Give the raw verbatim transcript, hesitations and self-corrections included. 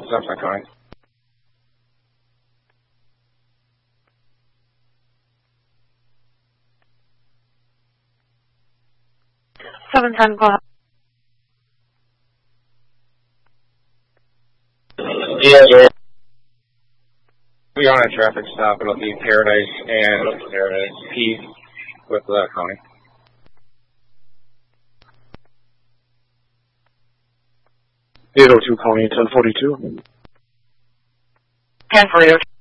Southside County. seven ten, go ahead. Yeah, yeah. We are on a traffic stop at the Paradise and Paradise P with the county. eight oh two County, ten forty-two. ten forty-two.